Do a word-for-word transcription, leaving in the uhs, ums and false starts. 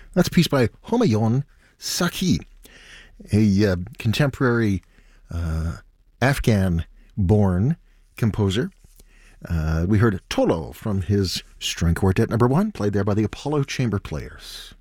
That's a piece by Humayun Saki, a uh, contemporary uh, Afghan-born composer. Uh, we heard Tolo from his string quartet number one, played there by the Apollo Chamber Players.